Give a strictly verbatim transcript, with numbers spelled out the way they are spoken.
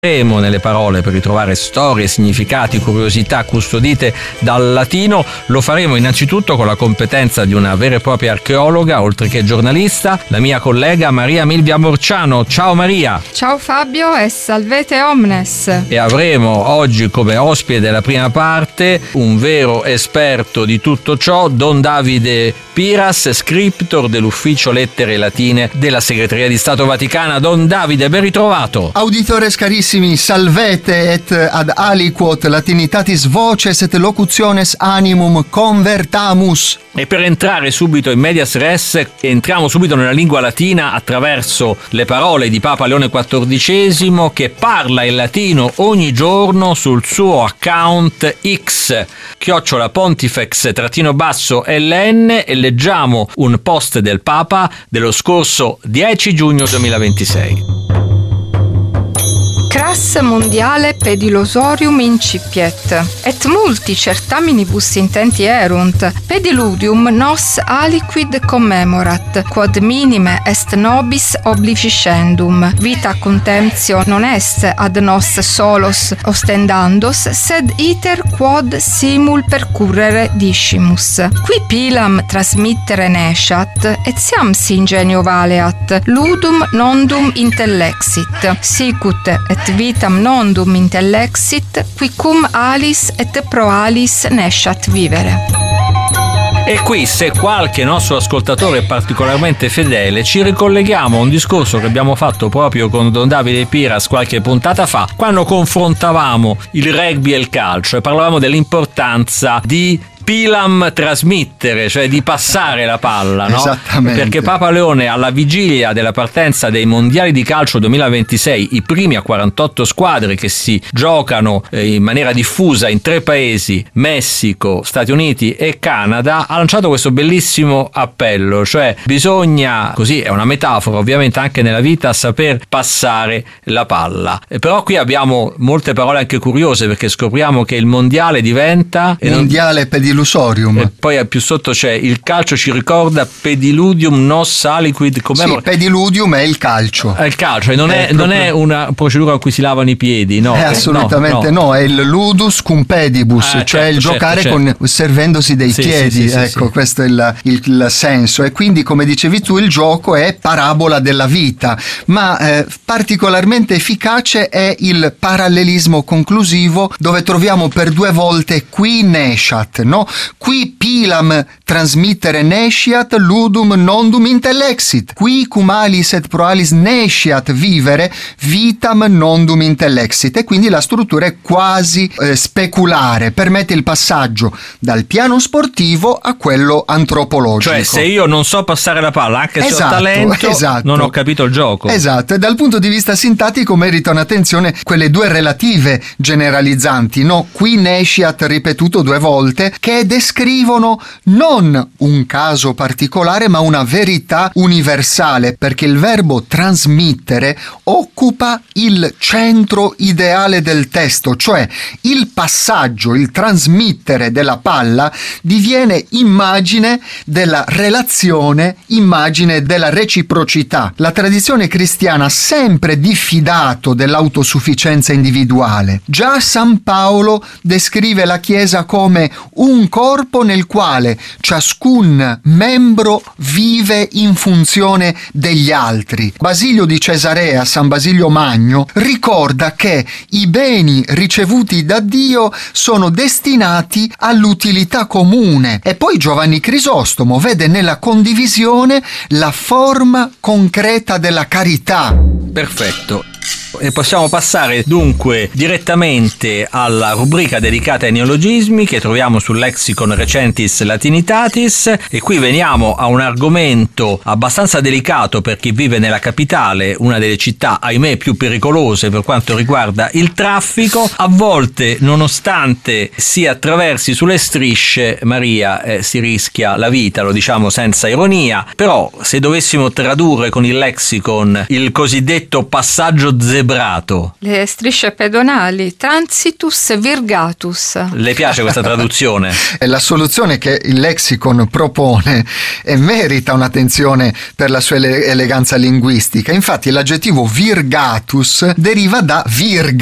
Nelle parole per ritrovare storie, significati, curiosità custodite dal latino. Lo faremo innanzitutto con la competenza di una vera e propria archeologa, oltre che giornalista, la mia collega Maria Milvia Morciano. Ciao Maria! Ciao Fabio e salvete omnes! E avremo oggi come ospite della prima parte un vero esperto di tutto ciò, Don Davide Piras, scriptor dell'Ufficio Lettere Latine della Segreteria di Stato Vaticana. Don Davide, ben ritrovato! Auditores carissimi, salvete et ad aliquot latinitatis voces et locutiones animum convertamus. E per entrare subito in medias res, entriamo subito nella lingua latina attraverso le parole di Papa Leone quattordicesimo, che parla il latino ogni giorno sul suo account X, chiocciola pontifex trattino basso ln, e leggiamo un post del Papa dello scorso dieci giugno duemilaventisei. Cras mondiale pedilosorium incipiet, et multi certaminibus intenti erunt, pediludium nos aliquid commemorat, quod minime est nobis obliviscendum, vita contemptio non est ad nos solos ostendandos, sed iter quod simul percurrere discimus. Qui pilam trasmittere nesciat, et siam si ingenio valeat, ludum nondum intellexit, sicut et vitam nondum intellexit, qui cum alis et pro alis nesciat vivere. E qui, se qualche nostro ascoltatore è particolarmente fedele, ci ricolleghiamo a un discorso che abbiamo fatto proprio con Don Davide Piras qualche puntata fa, quando confrontavamo il rugby e il calcio e parlavamo dell'importanza di pilam trasmittere, cioè di passare la palla, no? Esattamente. Perché Papa Leone, alla vigilia della partenza dei mondiali di calcio duemilaventisei, i primi a quarantotto squadre che si giocano in maniera diffusa in tre paesi, Messico, Stati Uniti e Canada, ha lanciato questo bellissimo appello, cioè bisogna, così è una metafora ovviamente anche nella vita, saper passare la palla. E però qui abbiamo molte parole anche curiose, perché scopriamo che il mondiale diventa mondiale per Illusorium. E poi più sotto c'è il calcio ci ricorda pediludium nos aliquid commemorat. Sì, pediludium è il calcio. È il calcio, e non è, è non è una procedura a cui si lavano i piedi, no? Eh, assolutamente no, no. no, è il ludus cum pedibus, ah, cioè certo, il giocare certo, certo. con servendosi dei sì, piedi, sì, sì, ecco, sì. Questo è il, il, il senso. E quindi, come dicevi tu, il gioco è parabola della vita, ma eh, particolarmente efficace è il parallelismo conclusivo, dove troviamo per due volte qui nesciat, no? Qui pilam transmittere nesciat, ludum nondum intellexit. Qui cum alis et pro alis nesciat vivere, vitam nondum intellexit. E quindi la struttura è quasi eh, speculare, permette il passaggio dal piano sportivo a quello antropologico. Cioè, se io non so passare la palla, anche se esatto, ho talento, esatto. non ho capito il gioco. Esatto, e dal punto di vista sintattico meritano attenzione quelle due relative generalizzanti, no? Qui nesciat ripetuto due volte, che descrivono non un caso particolare ma una verità universale, perché il verbo trasmittere occupa il centro ideale del testo, cioè il passaggio, il trasmettere della palla diviene immagine della relazione, immagine della reciprocità. La tradizione cristiana ha sempre diffidato dell'autosufficienza individuale. Già San Paolo descrive la Chiesa come un corpo nel quale ciascun membro vive in funzione degli altri. Basilio di Cesarea, San Basilio Magno, ricorda che i beni ricevuti da Dio sono destinati all'utilità comune. E poi Giovanni Crisostomo vede nella condivisione la forma concreta della carità. Perfetto. E possiamo passare dunque direttamente alla rubrica dedicata ai neologismi che troviamo sul Lexicon Recentis Latinitatis, e qui veniamo a un argomento abbastanza delicato per chi vive nella capitale, una delle città ahimè più pericolose per quanto riguarda il traffico. A volte, nonostante si attraversi sulle strisce, Maria, eh, si rischia la vita, lo diciamo senza ironia, però se dovessimo tradurre con il lexicon il cosiddetto passaggio zero zebrato. Le strisce pedonali, transitus virgatus. Le piace questa traduzione? È la soluzione che il lexicon propone e merita un'attenzione per la sua ele- eleganza linguistica. Infatti l'aggettivo virgatus deriva da virga,